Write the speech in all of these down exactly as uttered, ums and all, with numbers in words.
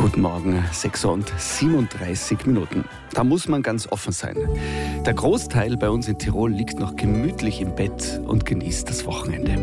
Guten Morgen, sechs Uhr und siebenunddreißig Minuten. Da muss man ganz offen sein. Der Großteil bei uns in Tirol liegt noch gemütlich im Bett und genießt das Wochenende.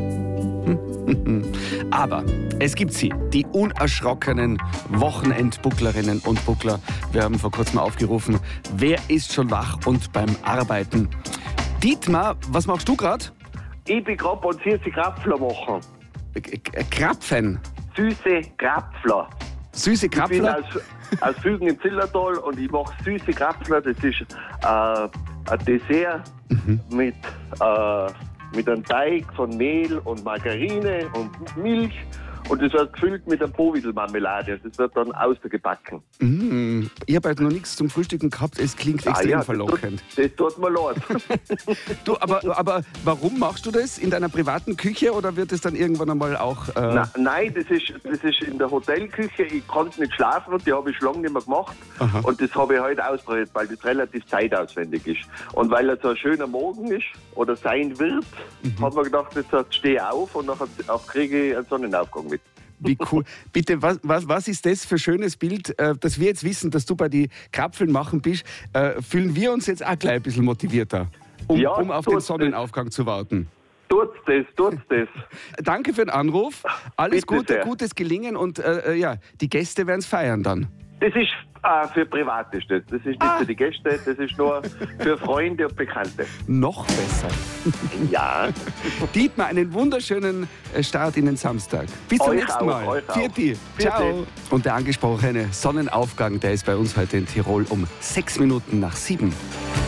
Aber es gibt sie, die unerschrockenen Wochenendbucklerinnen und Buckler. Wir haben vor kurzem aufgerufen, wer ist schon wach und beim Arbeiten? Dietmar, was machst du gerade? Ich bin gerade bei süße Krapfler machen. Krapfen? Süße Krapfler. Süße Ich bin Krapfler? aus, aus Fügen im Zillertal und ich mache süße Krapfler. Das ist äh, ein Dessert Mhm. mit, äh, mit einem Teig von Mehl und Margarine und Milch. Und das wird gefüllt mit einer Povidel-Marmelade. Das wird dann außergebacken. Mm, ich habe heute noch nichts zum Frühstücken gehabt. Es klingt extrem Ah ja, verlockend. Das tut, das tut mir leid. Du, aber, aber warum machst du das? In deiner privaten Küche oder wird es dann irgendwann einmal auch... Äh Na, nein, das ist, das ist in der Hotelküche. Ich konnte nicht schlafen und die habe ich schon lange nicht mehr gemacht. Aha. Und das habe ich heute ausprobiert, weil das relativ zeitaufwendig ist. Und weil es so ein schöner Morgen ist oder sein wird, Mhm. habe ich mir gedacht, jetzt stehe ich auf und nachher auch kriege ich einen Sonnenaufgang mit. Wie cool. Bitte, was, was, was ist das für ein schönes Bild, äh, dass wir jetzt wissen, dass du bei die Krapfeln machen bist? Äh, fühlen wir uns jetzt auch gleich ein bisschen motivierter, um, Ja, um auf tut's den Sonnenaufgang zu warten? Tut's das, tut's das. Danke für den Anruf. Alles Bitte Gute, sehr. gutes Gelingen und äh, ja, die Gäste werden es feiern dann. Das ist äh, für Private, das. Das ist nicht Ah. für die Gäste, das ist nur für Freunde und Bekannte. Noch besser. Ja, Dietmar, einen wunderschönen äh, Start in den Samstag. Bis zum Euch nächsten auch, Mal. euch auch. Vierte. Ciao. Vierte. Und der angesprochene Sonnenaufgang, der ist bei uns heute in Tirol um sechs Minuten nach sieben.